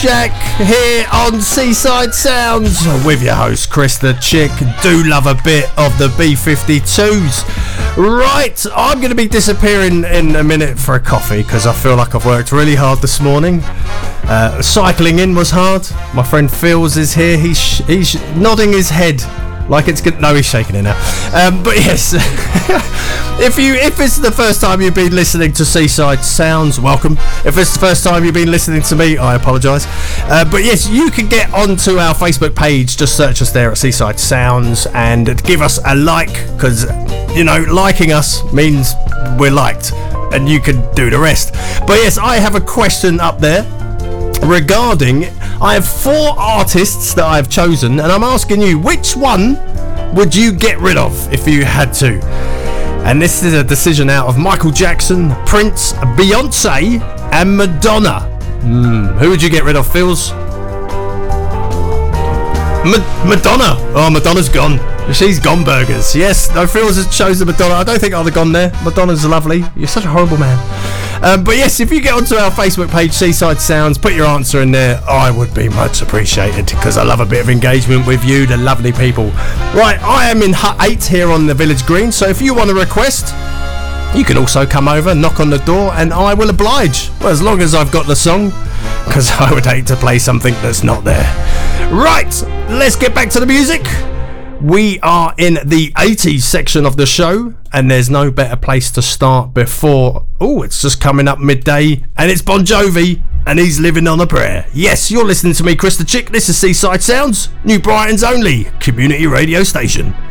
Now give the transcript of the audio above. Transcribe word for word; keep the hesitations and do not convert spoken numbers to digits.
Jack here on Seaside Sounds with your host Chris the Chick. Do love a bit of the B fifty-twos. Right, I'm going to be disappearing in a minute for a coffee because I feel like I've worked really hard this morning. Uh, cycling in was hard. My friend Phils is here. He's sh- he's nodding his head like it's good. No, he's shaking it now. Um, but yes, if you if it's the first time you've been listening to Seaside Sounds, welcome. If it's the first time you've been listening to me, I apologise. Uh, but yes, you can get onto our Facebook page. Just search us there at Seaside Sounds and give us a like, because you know liking us means we're liked, and you can do the rest. But yes, I have a question up there regarding, I have four artists that I've chosen, and I'm asking you, which one would you get rid of if you had to? And this is a decision out of Michael Jackson, Prince, Beyonce, and Madonna. Mm, who would you get rid of, Phils? Ma- Madonna. Oh, Madonna's gone. She's gone burgers. Yes, no, Phils has chosen Madonna. I don't think I'd have gone there. Madonna's lovely. You're such a horrible man. Um, but yes, if you get onto our Facebook page, Seaside Sounds, put your answer in there. I would be much appreciated, because I love a bit of engagement with you, the lovely people. Right, I am in Hut eight here on the Village Green, so if you want a request, you can also come over, knock on the door, and I will oblige. Well, as long as I've got the song, because I would hate to play something that's not there. Right, let's get back to the music. We are in the eighties section of the show, and there's no better place to start before... Oh, it's just coming up midday, and it's Bon Jovi, and he's living on a prayer. Yes, you're listening to me, Chris the Chick. This is Seaside Sounds, New Brighton's only community radio station.